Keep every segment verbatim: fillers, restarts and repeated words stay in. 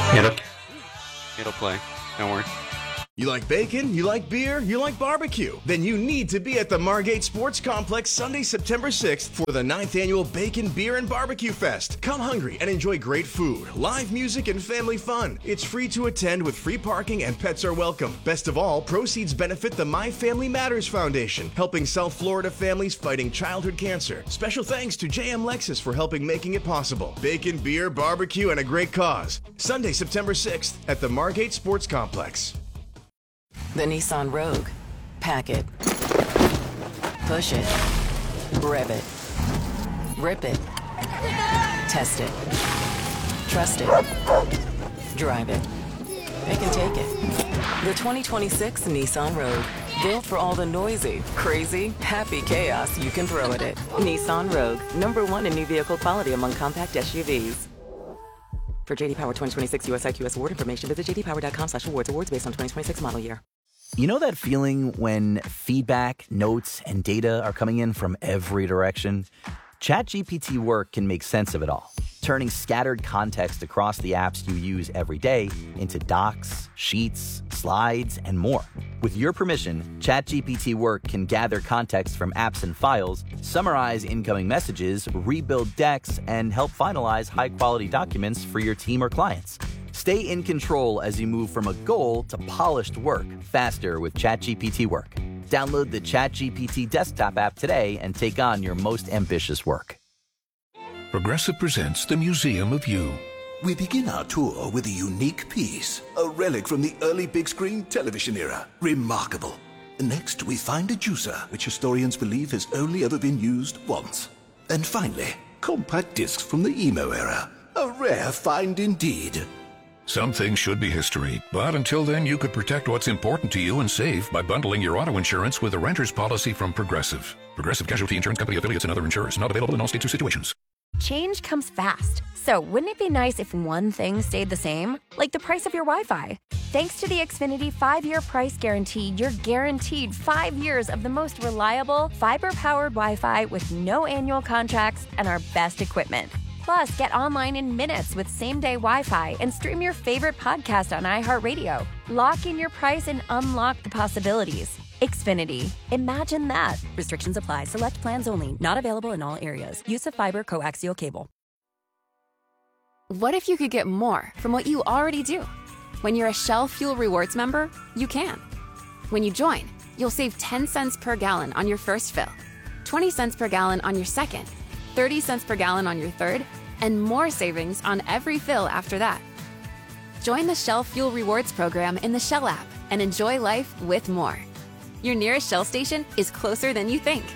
It'll, it'll play. Don't worry. You like bacon? You like beer? You like barbecue? Then you need to be at the Margate Sports Complex Sunday, September sixth for the ninth Annual Bacon, Beer, and Barbecue Fest. Come hungry and enjoy great food, live music, and family fun. It's free to attend with free parking and pets are welcome. Best of all, proceeds benefit the My Family Matters Foundation, helping South Florida families fighting childhood cancer. Special thanks to J M Lexus for helping making it possible. Bacon, beer, barbecue, and a great cause. Sunday, September sixth at the Margate Sports Complex. The Nissan Rogue. Pack it. Push it. Rev it. Rip it. Test it. Trust it. Drive it. Pick and take it. The twenty twenty-six Nissan Rogue. Built for all the noisy, crazy, happy chaos you can throw at it. Nissan Rogue. Number one in new vehicle quality among compact S U Vs. For J D Power twenty twenty-six U S I Q S award information, visit j d power dot com slash awards. Awards based on twenty twenty-six model year. You know that feeling when feedback, notes, and data are coming in from every direction? ChatGPT Work can make sense of it all, turning scattered context across the apps you use every day into docs, sheets, slides, and more. With your permission, ChatGPT Work can gather context from apps and files, summarize incoming messages, rebuild decks, and help finalize high-quality documents for your team or clients. Stay in control as you move from a goal to polished work faster with ChatGPT Work. Download the ChatGPT desktop app today and take on your most ambitious work. Progressive presents the Museum of You. We begin our tour with a unique piece, a relic from the early big screen television era. Remarkable. Next, we find a juicer, which historians believe has only ever been used once. And finally, compact discs from the emo era. A rare find indeed. Some things should be history, but until then you could protect what's important to you and save by bundling your auto insurance with a renter's policy from Progressive. Progressive Casualty Insurance Company affiliates and other insurers. Not available in all states or situations. Change comes fast. So wouldn't it be nice if one thing stayed the same? Like the price of your Wi-Fi. Thanks to the Xfinity five-year price guarantee, you're guaranteed five years of the most reliable, fiber-powered Wi-Fi with no annual contracts and our best equipment. Plus, get online in minutes with same-day Wi-Fi and stream your favorite podcast on iHeartRadio. Lock in your price and unlock the possibilities. Xfinity. Imagine that. Restrictions apply. Select plans only. Not available in all areas. Use of fiber coaxial cable. What if you could get more from what you already do? When you're a Shell Fuel Rewards member, you can. When you join, you'll save ten cents per gallon on your first fill, twenty cents per gallon on your second, thirty cents per gallon on your third, and more savings on every fill after that. Join the Shell Fuel Rewards program in the Shell app and enjoy life with more. Your nearest Shell station is closer than you think.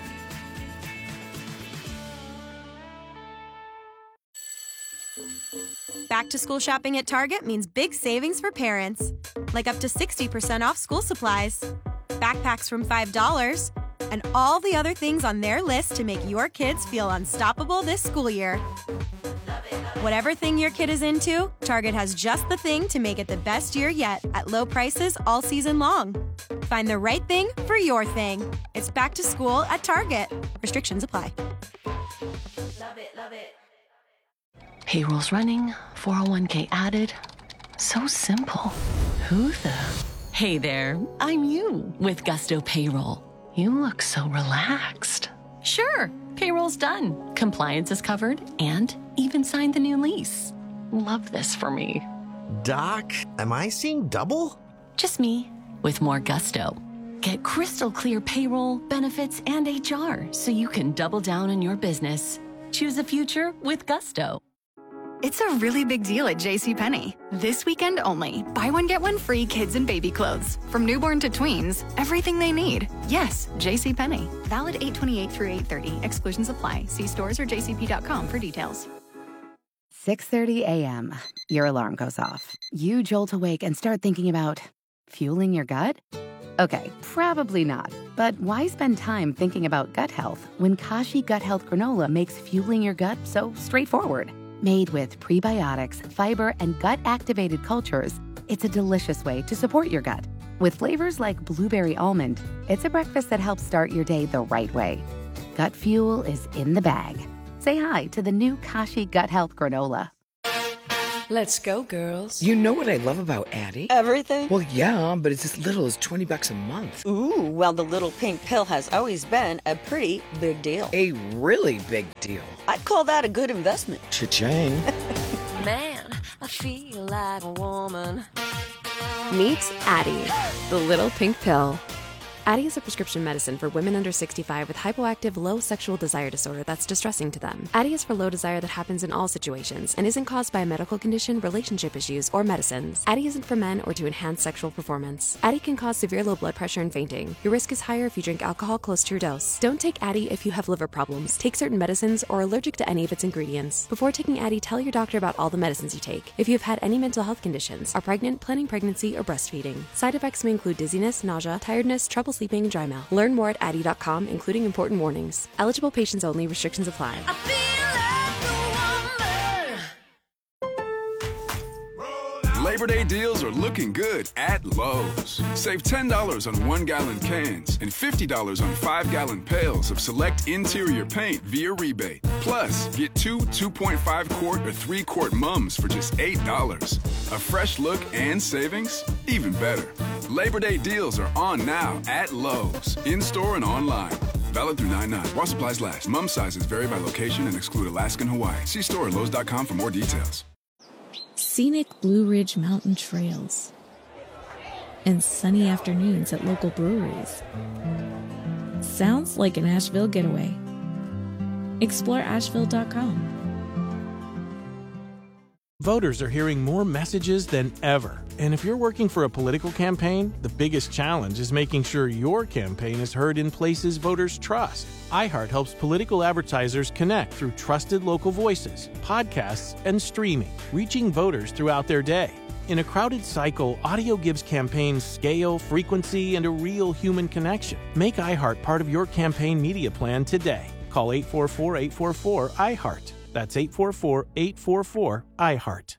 Back to school shopping at Target means big savings for parents, like up to sixty percent off school supplies, backpacks from five dollars, and all the other things on their list to make your kids feel unstoppable this school year. Whatever thing your kid is into, Target has just the thing to make it the best year yet at low prices all season long. Find the right thing for your thing. It's back to school at Target. Restrictions apply. Love it, love it. Payroll's running, four oh one k added. So simple. Who the? Hey there, I'm you with Gusto Payroll. You look so relaxed. Sure, payroll's done. Compliance is covered and even signed the new lease. Love this for me. Doc, am I seeing double? Just me with more Gusto. Get crystal clear payroll, benefits, and H R so you can double down on your business. Choose a future with Gusto. It's a really big deal at JCPenney. This weekend only. Buy one, get one free kids and baby clothes. From newborn to tweens, everything they need. Yes, JCPenney. Valid eight twenty-eight through eight thirty. Exclusions apply. See stores or j c p dot com for details. six thirty a.m. Your alarm goes off. You jolt awake and start thinking about fueling your gut? Okay, probably not. But why spend time thinking about gut health when Kashi Gut Health Granola makes fueling your gut so straightforward? Made with prebiotics, fiber, and gut-activated cultures, it's a delicious way to support your gut. With flavors like blueberry almond, it's a breakfast that helps start your day the right way. Gut fuel is in the bag. Say hi to the new Kashi Gut Health Granola. Let's go, girls. You know what I love about Addie? Everything? Well, yeah, but it's as little as twenty bucks a month. Ooh, well, the little pink pill has always been a pretty big deal. A really big deal. I'd call that a good investment. Cha-ching. Man, I feel like a woman. Meet Addie, the little pink pill. Addie is a prescription medicine for women under sixty-five with hypoactive low sexual desire disorder that's distressing to them. Addie is for low desire that happens in all situations and isn't caused by a medical condition, relationship issues, or medicines. Addie isn't for men or to enhance sexual performance. Addie can cause severe low blood pressure and fainting. Your risk is higher if you drink alcohol close to your dose. Don't take Addie if you have liver problems, take certain medicines, or are allergic to any of its ingredients. Before taking Addie, tell your doctor about all the medicines you take. If you have had any mental health conditions, are pregnant, planning pregnancy, or breastfeeding. Side effects may include dizziness, nausea, tiredness, trouble sleeping, and dry mouth. Learn more at addie dot com, including important warnings. Eligible patients only. Restrictions apply. Labor Day deals are looking good at Lowe's. Save ten dollars on one-gallon cans and fifty dollars on five-gallon pails of select interior paint via rebate. Plus, get two two point five quart or three quart mums for just eight dollars. A fresh look and savings? Even better. Labor Day deals are on now at Lowe's, in-store and online. Valid through nine nine. While supplies last. Mum sizes vary by location and exclude Alaska and Hawaii. See store at lowes dot com for more details. Scenic Blue Ridge Mountain trails, and sunny afternoons at local breweries. Sounds like an Asheville getaway. Explore asheville dot com. Voters are hearing more messages than ever. And if you're working for a political campaign, the biggest challenge is making sure your campaign is heard in places voters trust. iHeart helps political advertisers connect through trusted local voices, podcasts, and streaming, reaching voters throughout their day. In a crowded cycle, audio gives campaigns scale, frequency, and a real human connection. Make iHeart part of your campaign media plan today. Call eight four four, eight four four, iHeart. That's eight four four, eight four four, iHeart.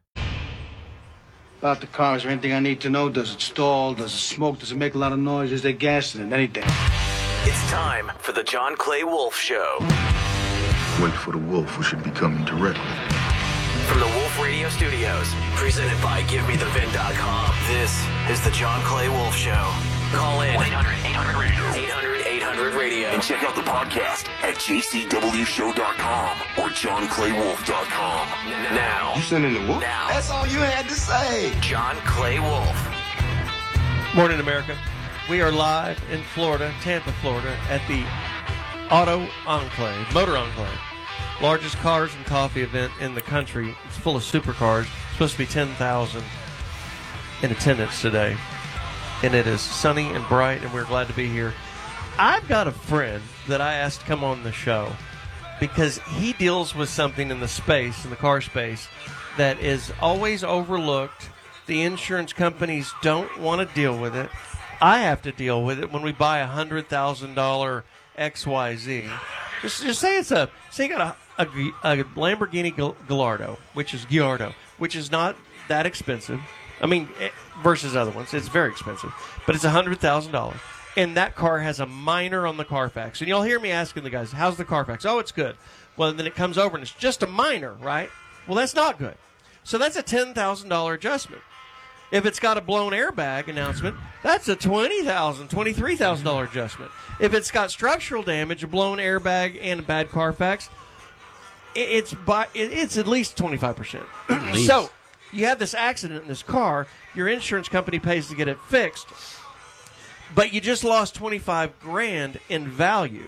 About the car, is there anything I need to know? Does it stall? Does it smoke? Does it make a lot of noise? Is there gas in it? Anything? It's time for the John Clay Wolf Show. Wait for the wolf, who should be coming directly. From the Wolf Radio Studios, presented by Give Me The Vin dot com. This is the John Clay Wolf Show. Call in eight hundred, eight hundred, radio. eight hundred, eight hundred, radio. And check out the podcast at j c w show dot com or john clay wolf dot com. Now. You sending the wolf? Now. That's all you had to say. John Clay Wolf. Morning, America. We are live in Florida, Tampa, Florida, at the Auto Enclave, Motor Enclave. Largest cars and coffee event in the country. It's full of supercars. It's supposed to be ten thousand in attendance today. And it is sunny and bright, and we're glad to be here. I've got a friend that I asked to come on the show because he deals with something in the space, in the car space, that is always overlooked. The insurance companies don't want to deal with it. I have to deal with it when we buy a one hundred thousand dollars X Y Z. Just, just say it's a, say you got a, a, a Lamborghini Gallardo, which is Gallardo, which is not that expensive. I mean, versus other ones, it's very expensive, but it's one hundred thousand dollars. And that car has a minor on the Carfax. And you'll hear me asking the guys, how's the Carfax? Oh, it's good. Well, then it comes over and it's just a minor, right? Well, that's not good. So that's a ten thousand dollars adjustment. If it's got a blown airbag announcement, that's a twenty thousand dollars, twenty-three thousand dollars adjustment. If it's got structural damage, a blown airbag, and a bad Carfax, it's by, it's at least twenty-five percent. So you have this accident in this car, your insurance company pays to get it fixed, but you just lost twenty-five grand in value.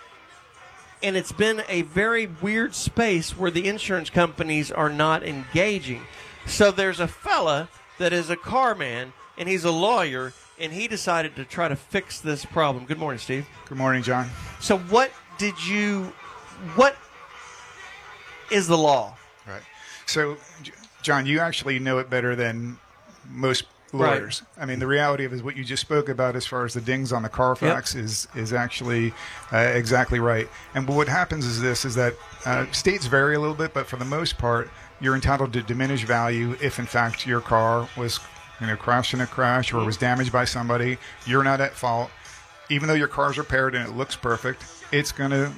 And it's been a very weird space where the insurance companies are not engaging. So there's a fella that is a car man, and he's a lawyer, and he decided to try to fix this problem. Good morning, Steve. Good morning, John. So what did you, what is the law? Right. So, John, you actually know it better than most lawyers. Right. I mean, the reality of it is what you just spoke about as far as the dings on the Carfax yep. is is actually uh, exactly right. And what happens is this, is that uh, states vary a little bit, but for the most part, you're entitled to diminish value if, in fact, your car was, you know, crashed in a crash or mm-hmm. was damaged by somebody. You're not at fault. Even though your car's repaired and it looks perfect, it's going to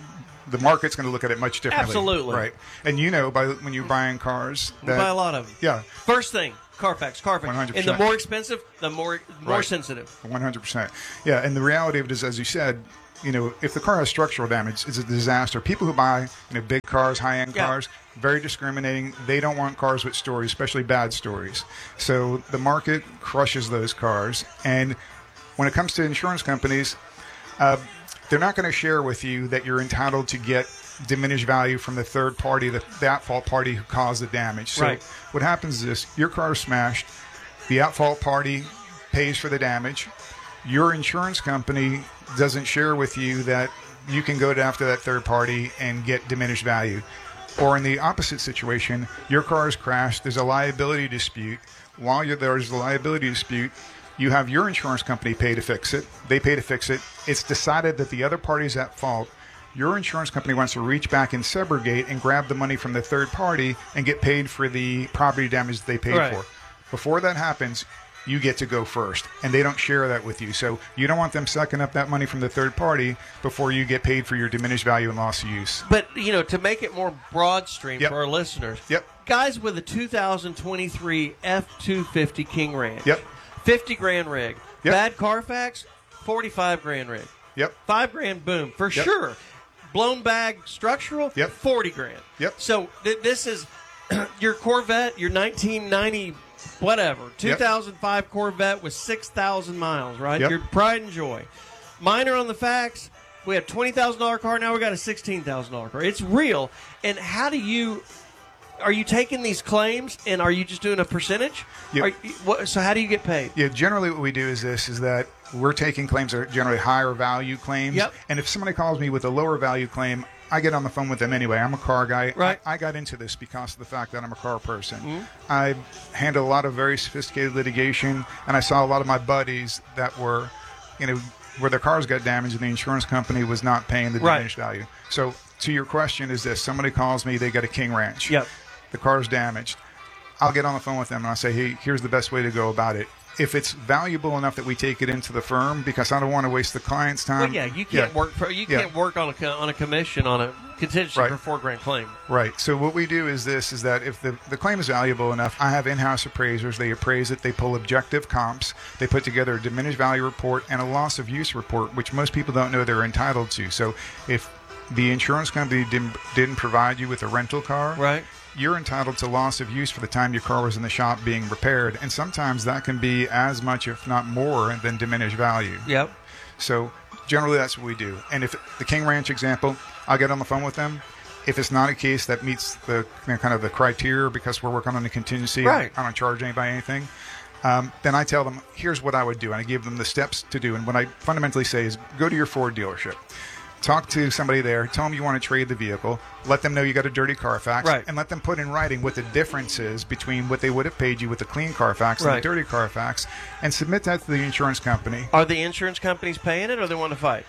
the market's going to look at it much differently. Absolutely. Right. And you know, by when you're buying cars, We that, buy a lot of them. Yeah. First thing, Carfax, Carfax. one hundred And percent. the more expensive, the more more Right. sensitive. one hundred percent. Yeah, and the reality of it is, as you said, you know, if the car has structural damage, it's a disaster. People who buy, you know, big cars, high-end Yeah. cars, very discriminating. They don't want cars with stories, especially bad stories. So the market crushes those cars. And when it comes to insurance companies, uh, they're not going to share with you that you're entitled to get diminished value from the third party, the, the at-fault party who caused the damage. So Right. what happens is this: your car is smashed, the at-fault party pays for the damage. Your insurance company doesn't share with you that you can go to after that third party and get diminished value. Or in the opposite situation, your car is crashed, there's a liability dispute. While you're there's a liability dispute, you have your insurance company pay to fix it. They pay to fix it. It's decided that the other party's at fault. Your insurance company wants to reach back and subrogate and grab the money from the third party and get paid for the property damage they paid Right. for. Before that happens, you get to go first, and they don't share that with you. So you don't want them sucking up that money from the third party before you get paid for your diminished value and loss of use. But, you know, to make it more broad stream Yep. for our listeners, Yep. guys with a two thousand twenty-three F two fifty King Ranch, Yep. fifty grand rig, Yep. bad Carfax, forty-five grand rig, Yep. five grand boom, for Yep. sure. Blown bag structural, Yep. forty grand. Yep. So th- this is your Corvette, your nineteen ninety whatever, two thousand five Corvette with six thousand miles, right? Yep. Your pride and joy. Minor on the facts. We have twenty thousand dollars car. Now we got a sixteen thousand dollars car. It's real. And how do you, are you taking these claims and are you just doing a percentage? Yep. Are you- what, so how do you get paid? Yeah, generally what we do is this, is that we're taking claims that are generally higher value claims. Yep. And if somebody calls me with a lower value claim, I get on the phone with them anyway. I'm a car guy. Right. I, I got into this because of the fact that I'm a car person. Mhm. I handle a lot of very sophisticated litigation, and I saw a lot of my buddies that were, you know, where their cars got damaged and the insurance company was not paying the Right. diminished value. So to your question is this: somebody calls me, they got a King Ranch. Yep. The car's damaged. I'll get on the phone with them and I'll say, hey, here's the best way to go about it. If it's valuable enough that we take it into the firm, because I don't want to waste the client's time. Well, yeah, you can't work for you Yeah. can't work on a co- on a commission on a contingency Right. for a four grand claim. Right. So what we do is this: is that if the, the claim is valuable enough, I have in-house appraisers. They appraise it. They pull objective comps. They put together a diminished value report and a loss of use report, which most people don't know they're entitled to. So if the insurance company didn't, didn't provide you with a rental car, right, you're entitled to loss of use for the time your car was in the shop being repaired. And sometimes that can be as much, if not more, than diminished value. Yep. So generally that's what we do. And if the King Ranch example, I'll get on the phone with them. If it's not a case that meets the you know, kind of the criteria because we're working on a contingency, Right. I don't charge anybody anything, um, then I tell them, here's what I would do. And I give them the steps to do. And what I fundamentally say is go to your Ford dealership. Talk to somebody there. Tell them you want to trade the vehicle. Let them know you got a dirty Carfax. Right. And let them put in writing what the difference is between what they would have paid you with the clean Carfax Right. and the dirty Carfax. And submit that to the insurance company. Are the insurance companies paying it, or they want to fight?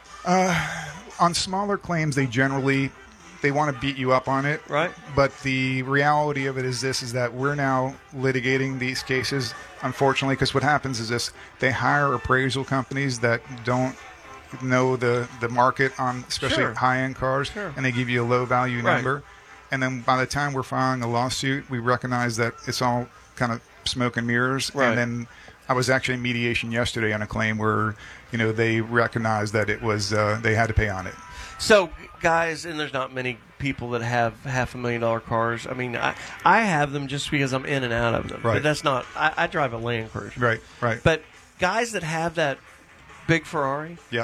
Uh, on smaller claims, they generally they want to beat you up on it. Right. But the reality of it is this: is that we're now litigating these cases, unfortunately, because what happens is this: they hire appraisal companies that don't know the the market on especially Sure. high-end cars, Sure. and they give you a low value Right. number. And then by the time we're filing a lawsuit, we recognize that it's all kind of smoke and mirrors. Right. And then I was actually in mediation yesterday on a claim where, you know, they recognized that it was uh, they had to pay on it. So, guys, and there's not many people that have half a million dollar cars. I mean, I, I have them just because I'm in and out of them. Right. But that's not, I, I drive a Land Cruiser. Right, right. But guys that have that big Ferrari, Yep.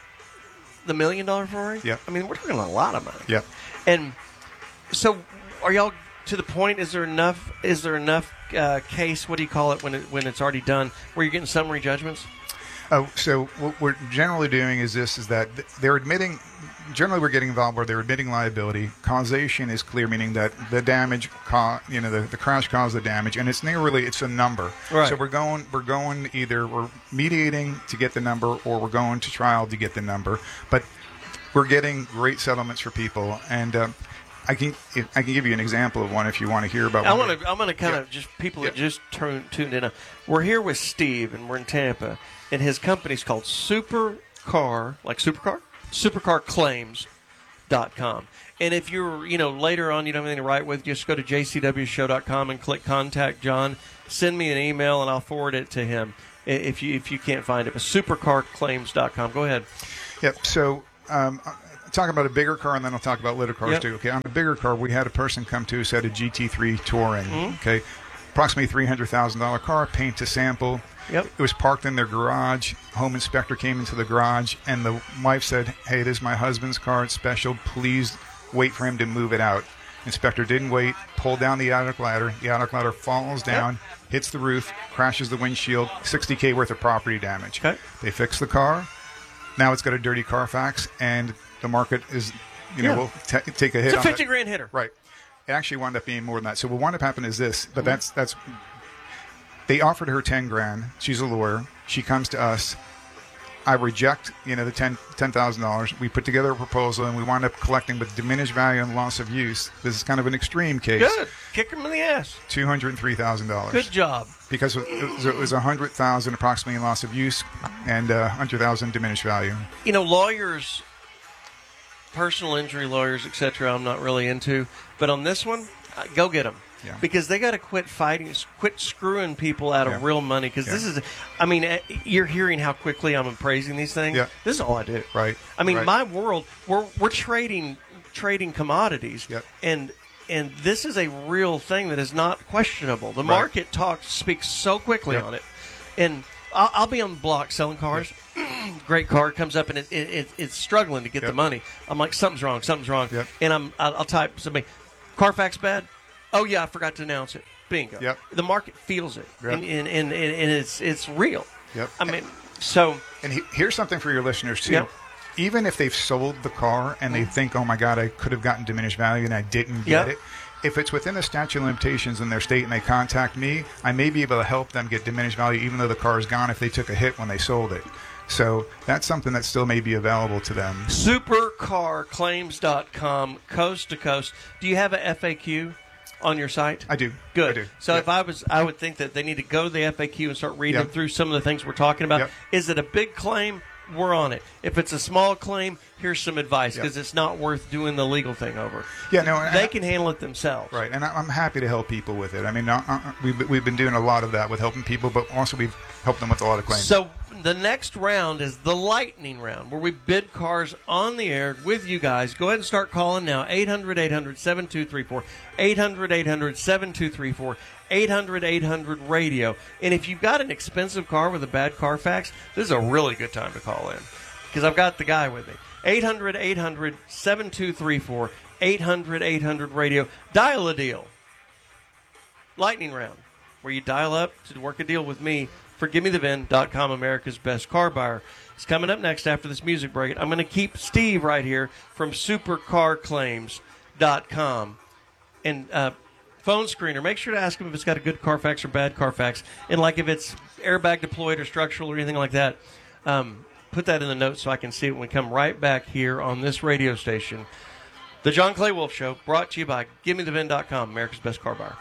the million dollar Ferrari, Yep. I mean, we're talking a lot of money. Yep. And so, are y'all to the point? Is there enough? Is there enough uh, case? What do you call it when it, when it's already done? Where you're getting summary judgments? Oh, so what we're generally doing is this: is that th- they're admitting. Generally, we're getting involved where they're admitting liability. Causation is clear, meaning that the damage, ca- you know, the, the crash caused the damage, and it's nearly it's a number. Right. So we're going, we're going either we're mediating to get the number, or we're going to trial to get the number. But we're getting great settlements for people, and um, I can if, I can give you an example of one if you want to hear about. I one. want to. I'm going to kind of just people that just turn, tuned in. We're here with Steve, and we're in Tampa, and his company's called Supercar, like Supercar, Supercar Claims dot com. And if you're, you know, later on you don't have anything to write with, just go to j c w show dot com and click Contact John. Send me an email and I'll forward it to him if you if you can't find it. But supercar claims dot com. Go ahead. Yep. So um, talk about a bigger car, and then I'll talk about little cars yep. too. Okay. On a bigger car, we had a person come to us at a G T three Touring. Mm-hmm. Okay. Approximately three hundred thousand dollars car, paint to sample. Yep. It was parked in their garage. Home inspector came into the garage, and the wife said, "Hey, this is my husband's car. It's special. Please wait for him to move it out." Inspector didn't wait, pulled down the attic ladder. The attic ladder falls down, yep. hits the roof, crashes the windshield, sixty thousand worth of property damage. Okay. They fixed the car. Now it's got a dirty Carfax, and the market is, you know, yeah. will t- take a hit. It's a on fifty it. grand hitter. Right. It actually wound up being more than that. So what wound up happening is this, but that's that's. They offered her ten grand. She's a lawyer. She comes to us. I reject, you know, the ten ten thousand dollars. We put together a proposal, and we wound up collecting with diminished value and loss of use. This is kind of an extreme case. Good. Kick him in the ass. Two hundred and three thousand dollars. Good job. Because it was, it was a hundred thousand approximately in loss of use, and a uh, hundred thousand diminished value. You know, lawyers, personal injury lawyers, et cetera. I'm not really into, but on this one, uh, go get them. Yeah. Because they got to quit fighting, quit screwing people out yeah. of real money. Because yeah. this is, I mean, you're hearing how quickly I'm appraising these things. Yeah. This is all I do. Right. I mean, right. my world, we're we're trading trading commodities, yep. and and this is a real thing that is not questionable. The right. market talks speaks so quickly yep. on it, and I'll, I'll be on the block selling cars. Yep. Great car comes up and it, it, it it's struggling to get yep. the money. I'm like, something's wrong, something's wrong, yep. and I'm I'll, I'll type something, Carfax bad. Oh, yeah, I forgot to announce it. Bingo. Yep. The market feels it, yep. and, and, and, and it's it's real. Yep. I mean, so... And he, here's something for your listeners, too. Yep. Even if they've sold the car and they think, oh, my God, I could have gotten diminished value and I didn't get yep. it, if it's within the statute of limitations in their state and they contact me, I may be able to help them get diminished value even though the car is gone if they took a hit when they sold it. So that's something that still may be available to them. supercar claims dot com, coast to coast. Do you have a F A Q on your site? I do. Good. I do. So yep. if I was, I would think that they need to go to the F A Q and start reading yep. through some of the things we're talking about. Yep. Is it a big claim? We're on it. If it's a small claim, here's some advice because yep. it's not worth doing the legal thing over. Yeah, no, they I, can handle it themselves. Right, and I'm happy to help people with it. I mean, uh, we've we've been doing a lot of that with helping people, but also we've helped them with a lot of claims. So the next round is the lightning round, where we bid cars on the air with you guys. Go ahead and start calling now. eight hundred, eight hundred, seven two three four. eight hundred, eight hundred, seven two three four. eight hundred, eight hundred, radio. And if you've got an expensive car with a bad Carfax, this is a really good time to call in because I've got the guy with me. eight hundred, eight hundred, seven two three four. eight hundred, eight hundred, radio. Dial a deal. Lightning round, where you dial up to work a deal with me for give me the vin dot com, America's best car buyer. It's coming up next after this music break. I'm going to keep Steve right here from supercar claims dot com. And uh, phone screener, make sure to ask him if it's got a good Carfax or bad Carfax. And like if it's airbag deployed or structural or anything like that, um, put that in the notes so I can see it when we come right back here on this radio station. The John Clay Wolf Show, brought to you by give me the vin dot com, America's best car buyer.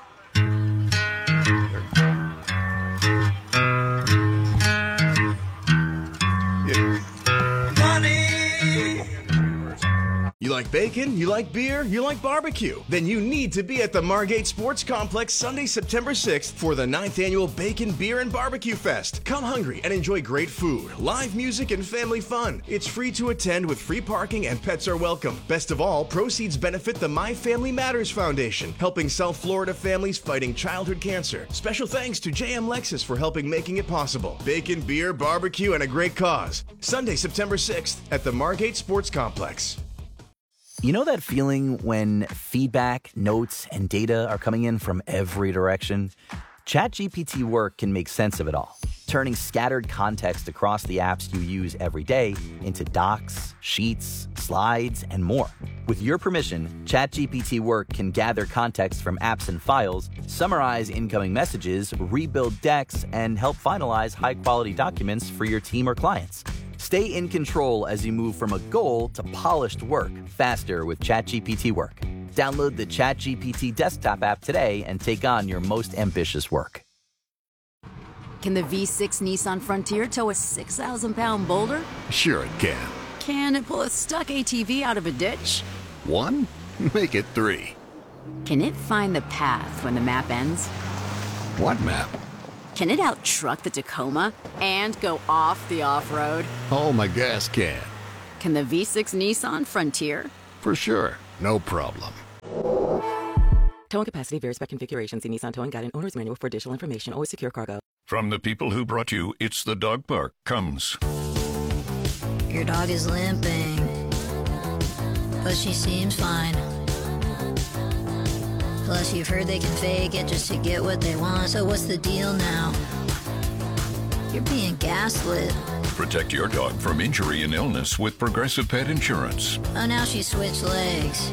You like bacon? You like beer? You like barbecue? Then you need to be at the Margate Sports Complex Sunday, September sixth for the ninth annual Bacon, Beer, and Barbecue Fest. Come hungry and enjoy great food, live music, and family fun. It's free to attend with free parking and pets are welcome. Best of all, proceeds benefit the My Family Matters Foundation, helping South Florida families fighting childhood cancer. Special thanks to J M Lexus for helping making it possible. Bacon, beer, barbecue, and a great cause. Sunday, September sixth at the Margate Sports Complex. You know that feeling when feedback, notes, and data are coming in from every direction? ChatGPT Work can make sense of it all, turning scattered context across the apps you use every day into docs, sheets, slides, and more. With your permission, ChatGPT Work can gather context from apps and files, summarize incoming messages, rebuild decks, and help finalize high-quality documents for your team or clients. Stay in control as you move from a goal to polished work faster with ChatGPT Work. Download the ChatGPT desktop app today and take on your most ambitious work. Can the V six Nissan Frontier tow a six thousand pound boulder? Sure it can. Can it pull a stuck A T V out of a ditch? One? Make it three. Can it find the path when the map ends? What map? Can it out-truck the Tacoma and go off the off-road? Oh, my gas can. Can the V six Nissan Frontier? For sure. No problem. Towing capacity varies by configuration. See Nissan Towing Guide and Owner's Manual for additional information. Always secure cargo. From the people who brought you It's the Dog Park comes. Your dog is limping, but she seems fine. Plus, you've heard they can fake it just to get what they want. So what's the deal now? You're being gaslit. Protect your dog from injury and illness with Progressive Pet Insurance. Oh, now she switched legs.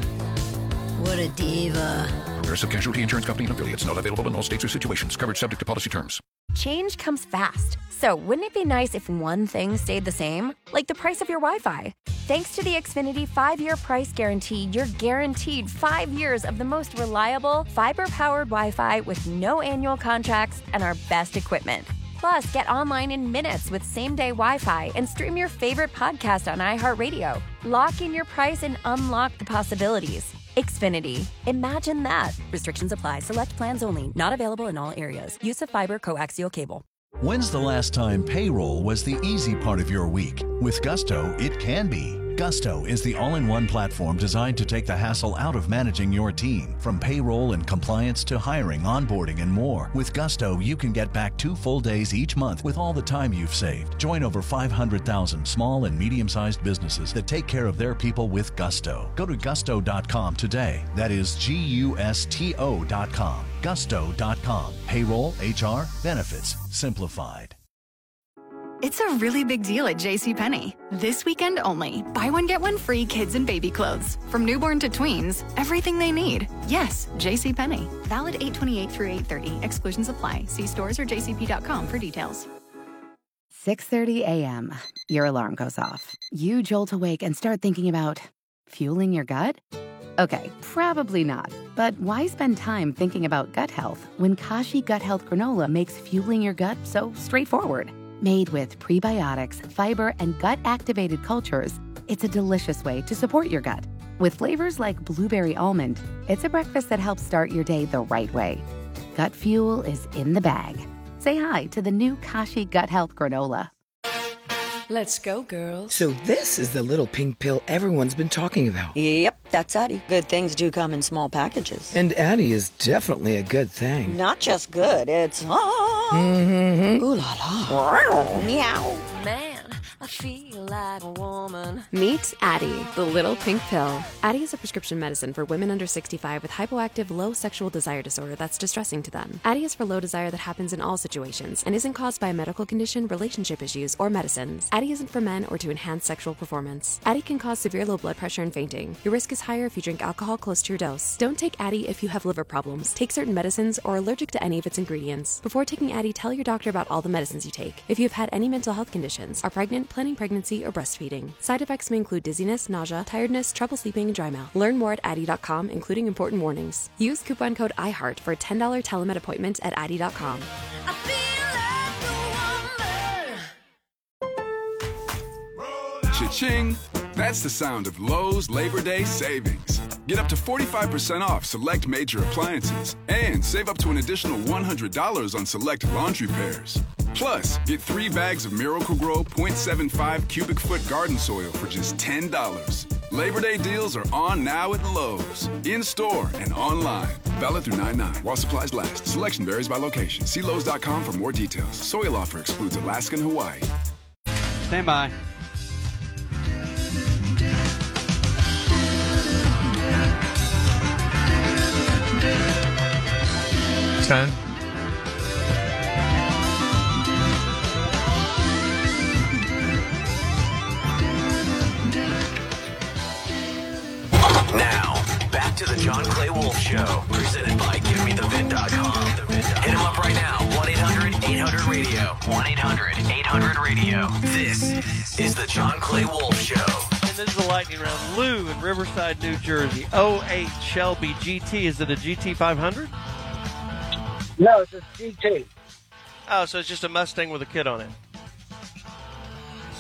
What a diva. Progressive Casualty Insurance Company and affiliates. Not available in all states or situations. Coverage subject to policy terms. Change comes fast. So wouldn't it be nice if one thing stayed the same? Like the price of your Wi-Fi. Thanks to the Xfinity five-year price guarantee, you're guaranteed five years of the most reliable, fiber-powered Wi-Fi with no annual contracts and our best equipment. Plus, get online in minutes with same-day Wi-Fi and stream your favorite podcast on iHeartRadio. Lock in your price and unlock the possibilities. Xfinity. Imagine that. Restrictions apply. Select plans only. Not available in all areas. Use of fiber coaxial cable. When's the last time payroll was the easy part of your week? With Gusto, it can be. Gusto is the all-in-one platform designed to take the hassle out of managing your team. From payroll and compliance to hiring, onboarding, and more. With Gusto, you can get back two full days each month with all the time you've saved. Join over five hundred thousand small and medium-sized businesses that take care of their people with Gusto. Go to gusto dot com today. That is G U S T O dot com. gusto dot com. Payroll, H R, benefits, simplified. It's a really big deal at JCPenney. This weekend only. Buy one, get one free kids and baby clothes. From newborn to tweens, everything they need. Yes, JCPenney. Valid eight twenty-eight through eight thirty. Exclusions apply. See stores or j c p dot com for details. six thirty a.m. Your alarm goes off. You jolt awake and start thinking about fueling your gut? Okay, probably not. But why spend time thinking about gut health when Kashi Gut Health Granola makes fueling your gut so straightforward? Made with prebiotics, fiber, and gut-activated cultures, it's a delicious way to support your gut. With flavors like blueberry almond, it's a breakfast that helps start your day the right way. Gut fuel is in the bag. Say hi to the new Kashi Gut Health Granola. Let's go, girls. So this is the little pink pill everyone's been talking about. Yep, that's Addie. Good things do come in small packages. And Addie is definitely a good thing. Not just good, it's... Oh, mm-hmm. Ooh la la. Meow. Man, I feel like a woman. Meet Addie, the little pink pill. Addie is a prescription medicine for women under sixty-five with hypoactive low sexual desire disorder that's distressing to them. Addie is for low desire that happens in all situations and isn't caused by a medical condition, relationship issues, or medicines. Addie isn't for men or to enhance sexual performance. Addie can cause severe low blood pressure and fainting. Your risk is higher if you drink alcohol close to your dose. Don't take Addie if you have liver problems, take certain medicines, or are allergic to any of its ingredients. Before taking Addie, tell your doctor about all the medicines you take. If you have had any mental health conditions, are pregnant, planning pregnancy, or breastfeeding. Side effects may include dizziness, nausea, tiredness, trouble sleeping, and dry mouth. Learn more at addie dot com, including important warnings. Use coupon code iHeart for a ten dollars telemed appointment at addie dot com. Cha-ching! That's the sound of Lowe's Labor Day savings. Get up to forty-five percent off select major appliances and save up to an additional one hundred dollars on select laundry pairs. Plus, get three bags of Miracle-Gro point seven five cubic foot garden soil for just ten dollars. Labor Day deals are on now at Lowe's. In-store and online. Valid through nine nine while supplies last. Selection varies by location. See Lowe's dot com for more details. Soil offer excludes Alaska and Hawaii. Stand by. ten. Now, back to the John Clay Wolf Show, presented by give me the vin dot com. Hit him up right now, one eight hundred eight hundred radio. one eight hundred eight hundred radio. This is the John Clay Wolf Show. And this is the lightning round. Lou in Riverside, New Jersey. oh eight Shelby G T. Is it a G T five hundred? No, it's a G T. Oh, so it's just a Mustang with a kid on it.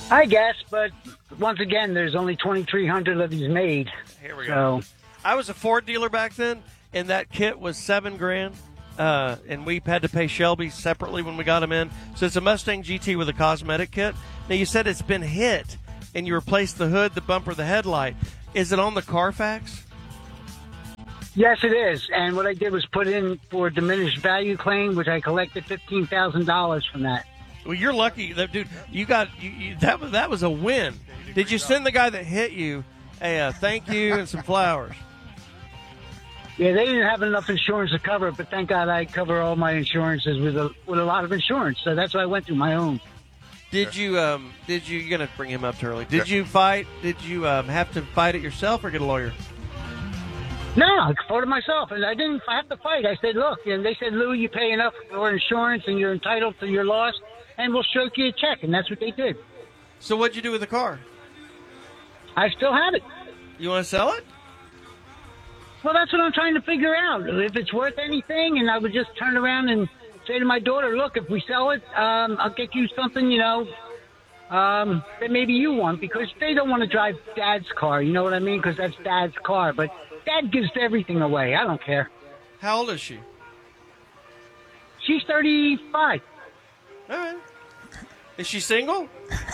I guess, but once again, there's only twenty-three hundred of these made. Here we so. go. I was a Ford dealer back then, and that kit was seven grand, uh, and we had to pay Shelby separately when we got them in. So it's a Mustang G T with a cosmetic kit. Now, you said it's been hit, and you replaced the hood, the bumper, the headlight. Is it on the Carfax? Yes, it is. And what I did was put in for a diminished value claim, which I collected fifteen thousand dollars from that. Well, you're lucky, that dude. You got you, you, that was that was a win. Did you send the guy that hit you a uh, thank you and some flowers? Yeah, they didn't have enough insurance to cover it, but thank God I cover all my insurances with a with a lot of insurance. So that's why I went through my own. Did you um did you you're gonna bring him up too early? Did you fight? Did you um have to fight it yourself or get a lawyer? No, I fought it myself, and I didn't have to fight. I said, look, and they said, Lou, you pay enough for insurance, and you're entitled to your loss, and we'll stroke you a check, and that's what they did. So what'd you do with the car? I still have it. You want to sell it? Well, that's what I'm trying to figure out. If it's worth anything, and I would just turn around and say to my daughter, look, if we sell it, um, I'll get you something, you know, um, that maybe you want, because they don't want to drive Dad's car, you know what I mean? Because that's Dad's car, but Dad gives everything away. I don't care. How old is she? She's thirty-five. All right. Is she single?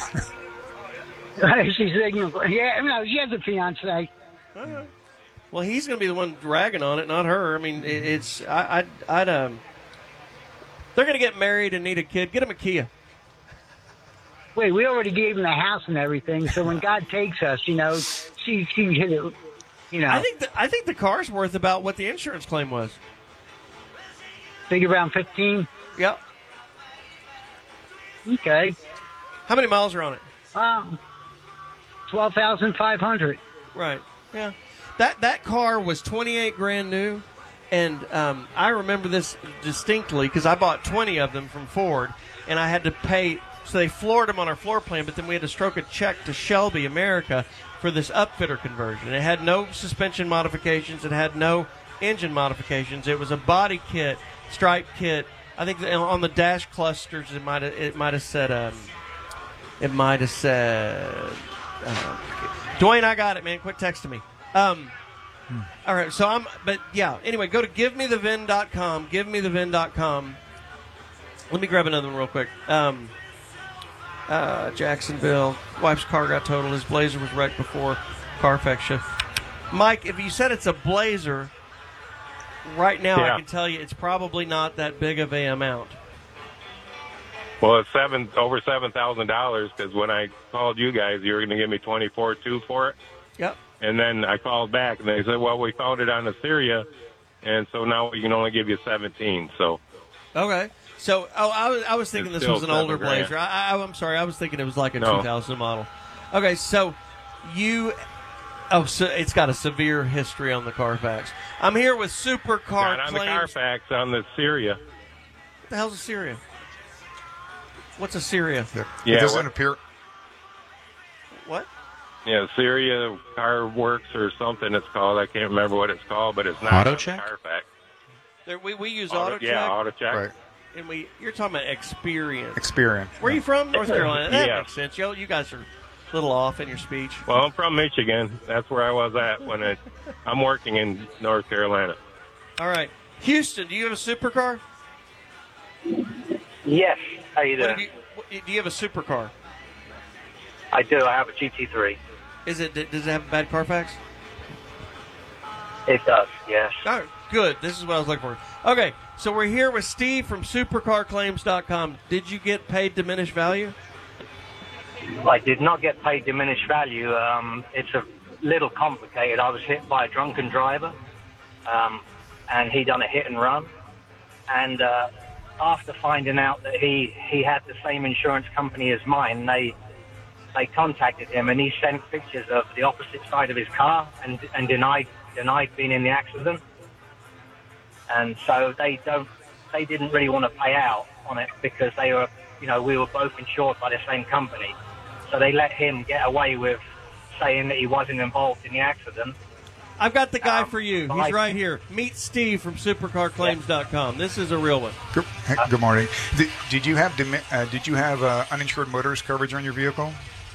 She's single. Yeah, no, she has a fiance. All right. Well, he's going to be the one dragging on it, not her. I mean, it, it's I, I'd, I'd um. They're going to get married and need a kid. Get them a Kia. Wait, we already gave him the house and everything. So when God takes us, you know, she she hit it. You know, I think the, I think the car's worth about what the insurance claim was. Figure around fifteen. Yep. Okay. How many miles are on it? Um, twelve thousand five hundred. Right. Yeah. That that car was twenty-eight grand new, and um, I remember this distinctly because I bought twenty of them from Ford, and I had to pay. So they floored them on our floor plan, but then we had to stroke a check to Shelby America for this upfitter conversion. It had no suspension modifications. It had no engine modifications. It was a body kit, stripe kit. I think on the dash clusters it might have it might have said um, it might have said uh, Dwayne, I got it, man. Quit texting me. Um, hmm. All right, so I'm but yeah. Anyway, go to give me the vin dot com. give me the vin dot com. Let me grab another one real quick. Um, Uh, Jacksonville. Wife's car got totaled. His Blazer was wrecked before Carfax shift. Mike, if you said it's a Blazer, right now yeah. I I can tell you it's probably not that big of a amount. Well, it's seven over seven thousand dollars because when I called you guys, you were going to give me twenty four two for it. Yep. And then I called back and they said, "Well, we found it on Assyria, and so now we can only give you seventeen." So. Okay. So, oh, I was, I was thinking It's this was an still older seven grand. Blazer. I, I, I'm sorry, I was thinking it was like a No. two thousand model. Okay, so you, oh, so it's got a severe history on the Carfax. I'm here with Supercar Not on Claims. the Carfax, on the Syria. What the hell's a Syria? What's a Syria? Yeah, it doesn't what- appear. What? Yeah, Syria Car Works or something it's called. I can't remember what it's called, but it's not Auto on the check? Carfax. There, we, we use Auto- auto, yeah, check. auto check. Right. And we, you're talking about Experience. Experience. Where are you from? North Carolina. That Yeah. makes sense. Yo, you guys are a little off in your speech. Well, I'm from Michigan. That's where I was at when I, I'm working in North Carolina. All right. Houston, do you have a supercar? Yes. How you What doing? do, you, what- do you have a supercar? I do. I have a G T three. Is it? Does it have a bad Carfax? It does, yes. All right, good. This is what I was looking for. Okay, so we're here with Steve from supercar claims dot com. Did you get paid diminished value? I did not get paid diminished value. Um, it's a little complicated. I was hit by a drunken driver, um, and he done a hit and run. And uh, after finding out that he, he had the same insurance company as mine, they they contacted him, and he sent pictures of the opposite side of his car and and denied denied being in the accident. And so they don't, they didn't really want to pay out on it because they were, you know, we were both insured by the same company. So they let him get away with saying that he wasn't involved in the accident. I've got the guy Um, for you. but He's I- right here. Meet Steve from supercar claims dot com. This is a real one. Good, hey, good morning. Did, did you have dimi- uh, did you have uh, uninsured motorist coverage on your vehicle?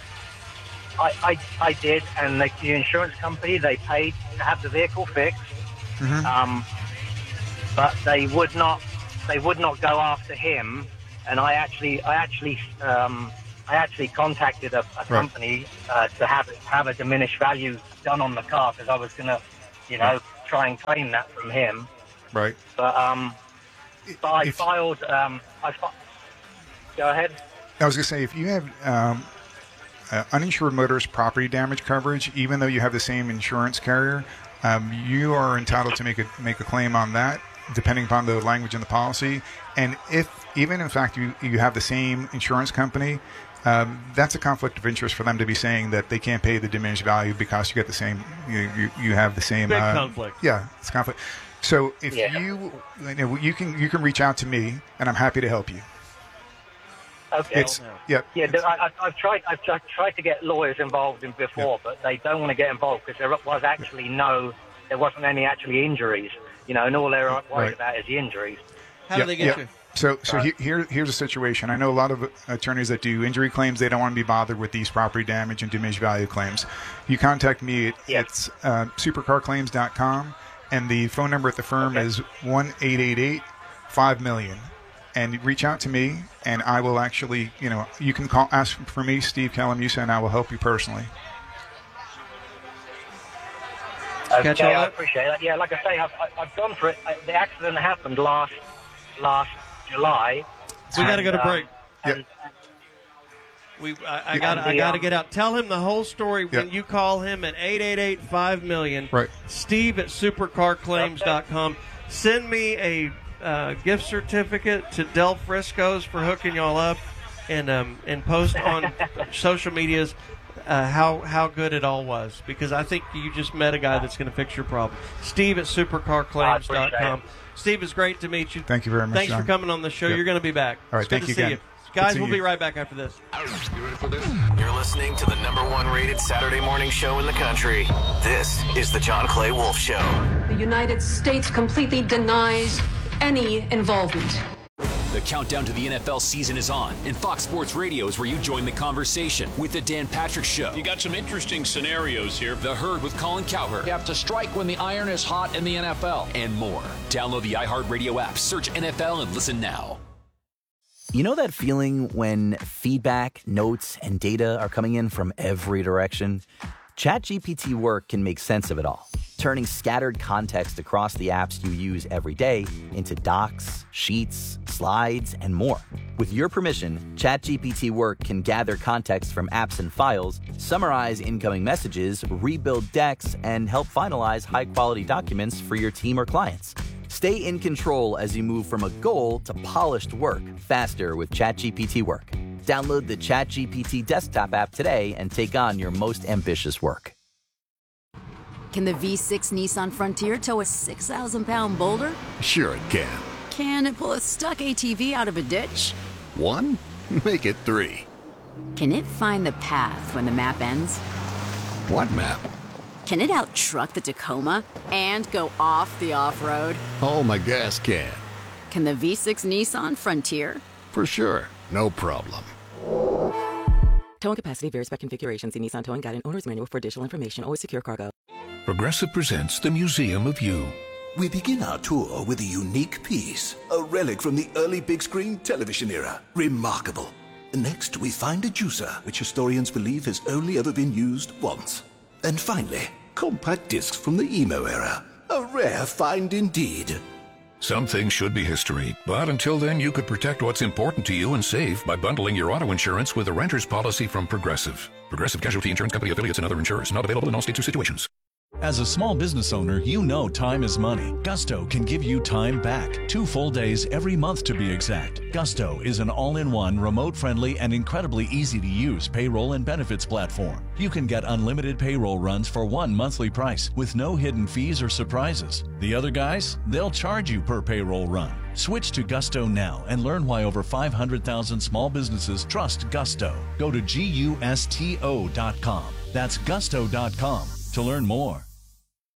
I, I, I did, and the, the insurance company, they paid to have the vehicle fixed, Mm-hmm. um, but they would not they would not go after him. And I actually I actually um, I actually contacted a, a company uh, to have have a diminished value done on the car because I was gonna, you know, try and claim that from him. Right. But um, but I filed um, I fi- go ahead. I was going to say, if you have um, uh, uninsured motorist property damage coverage, even though you have the same insurance carrier, um, you are entitled to make a make a claim on that, depending upon the language in the policy. And if even in fact you you have the same insurance company, um, that's a conflict of interest for them to be saying that they can't pay the diminished value because you get the same you you, you have the same Big uh, conflict. Yeah, it's conflict. So if Yeah. you you know, you can you can reach out to me, and I'm happy to help you. Okay. It's yeah. Yeah, th- I, I- I've tried. I've tried, tried to get lawyers involved in before, but they don't want to get involved because there was actually no, there wasn't any actually injuries. You know, and all they're worried Right. about is the injuries. How do they get you? So, so he, here, here's a situation. I know a lot of attorneys that do injury claims. They don't want to be bothered with these property damage and diminished value claims. You contact me. At, It's uh, supercar claims dot com, and the phone number at the firm is one eight eight eight five million. And reach out to me, and I will actually, you know, you can call, ask for me, Steve Calamusa, and I will help you personally. Okay, Catch all I that? appreciate that. Yeah, like I say, I've, I- I've gone for it. Uh, The accident happened last last July. We got to go to and, break. um, and- We, I, I Yeah. got, I The, got to um, get out. Tell him the whole story when Yeah. you call him at eight eight eight five million. Right. Steve at supercar claims dot com. Send me a uh, gift certificate to Del Frisco's for hooking y'all up, and um, and post on social medias uh, how how good it all was, because I think you just met a guy that's going to fix your problem. Steve at supercar claims dot com. Steve, it's great to meet you. Thank you very much, Thanks John. for coming on the show. Yep. You're going to be back. All right, It's good thank to you see again. you. Good Guys, seeing we'll be you. right back after this. You ready for this? You're listening to the number one rated Saturday morning show in the country. This is the John Clay Wolf Show. The United States completely denies any involvement. The countdown to the N F L season is on, and Fox Sports Radio is where you join the conversation with the Dan Patrick Show. You got some interesting scenarios here. The Herd with Colin Cowherd. You have to strike when the iron is hot in the N F L. And more. Download the iHeartRadio app, search N F L, and listen now. You know that feeling when feedback, notes, and data are coming in from every direction? ChatGPT Work can make sense of it all, turning scattered context across the apps you use every day into docs, sheets, slides, and more. With your permission, ChatGPT Work can gather context from apps and files, summarize incoming messages, rebuild decks, and help finalize high-quality documents for your team or clients. Stay in control as you move from a goal to polished work faster with ChatGPT Work. Download the ChatGPT desktop app today and take on your most ambitious work. Can the V six Nissan Frontier tow a six thousand pound boulder? Sure it can. Can it pull a stuck A T V out of a ditch? One? Make it three. Can it find the path when the map ends? What map? Can it out-truck the Tacoma and go off the off-road? Oh, my gas can. Can the V six Nissan Frontier? For sure. No problem. Towing capacity varies by configuration. See Nissan Towing Guide and Owner's Manual for additional information. Always secure cargo. Progressive presents the Museum of You. We begin our tour with a unique piece, a relic from the early big screen television era. Remarkable. Next, we find a juicer, which historians believe has only ever been used once. And finally, compact discs from the emo era. A rare find indeed. Some things should be history, but until then, you could protect what's important to you and save by bundling your auto insurance with a renter's policy from Progressive. Progressive Casualty Insurance Company affiliates and other insurers. Not available in all states or situations. As a small business owner, you know time is money. Gusto can give you time back. Two full days every month to be exact. Gusto is an all-in-one, remote-friendly, and incredibly easy-to-use payroll and benefits platform. You can get unlimited payroll runs for one monthly price with no hidden fees or surprises. The other guys, they'll charge you per payroll run. Switch to Gusto now and learn why over five hundred thousand small businesses trust Gusto. Go to gusto dot com. That's gusto dot com to learn more.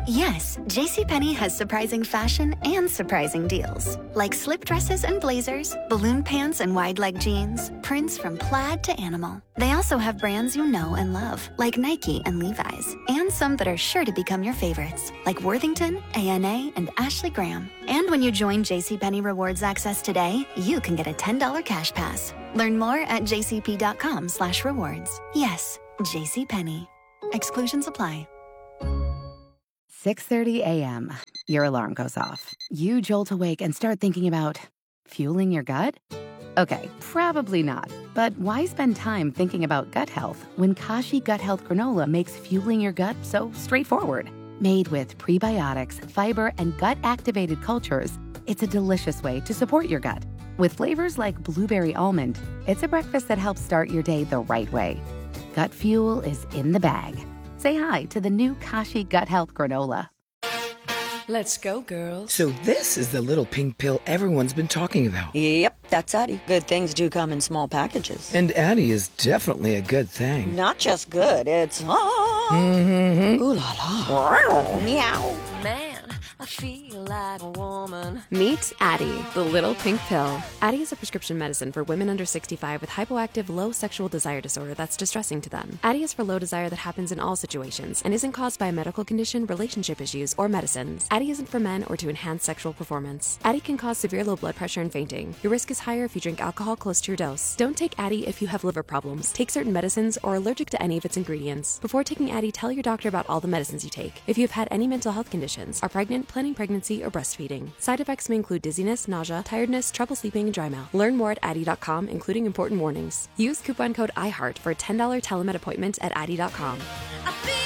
Yes, JCPenney has surprising fashion and surprising deals. Like slip dresses and blazers, balloon pants and wide leg jeans, prints from plaid to animal. They also have brands you know and love, like Nike and Levi's, and some that are sure to become your favorites, like Worthington, A N A, and Ashley Graham. And when you join JCPenney Rewards Access today, you can get a ten dollars cash pass. Learn more at jcp.com slash rewards. Yes, JCPenney. Exclusions apply. six thirty a.m. Your alarm goes off. You jolt awake and start thinking about fueling your gut? Okay, probably not. But why spend time thinking about gut health when Kashi Gut Health Granola makes fueling your gut so straightforward? Made with prebiotics, fiber, and gut-activated cultures, it's a delicious way to support your gut. With flavors like blueberry almond, it's a breakfast that helps start your day the right way. Gut fuel is in the bag. Say hi to the new Kashi Gut Health Granola. Let's go, girls. So this is the little pink pill everyone's been talking about. Yep, that's Addie. Good things do come in small packages. And Addie is definitely a good thing. Not just good, it's... Ah. Mm-hmm. Ooh la la. Meow. Man, I feel like a woman. Meet Addie, the little pink pill. Addie is a prescription medicine for women under sixty-five with hypoactive low sexual desire disorder that's distressing to them. Addie is for low desire that happens in all situations and isn't caused by a medical condition, relationship issues, or medicines. Addie isn't for men or to enhance sexual performance. Addie can cause severe low blood pressure and fainting. Your risk is higher if you drink alcohol close to your dose. Don't take Addie if you have liver problems, take certain medicines, or are allergic to any of its ingredients. Before taking Addie, tell your doctor about all the medicines you take. If you have had any mental health conditions, are pregnant, planning pregnancy, or breastfeeding. Side effects may include dizziness, nausea, tiredness, trouble sleeping, and dry mouth. Learn more at Addie dot com, including important warnings. Use coupon code I heart for a ten dollars telemed appointment at Addie dot com. I feel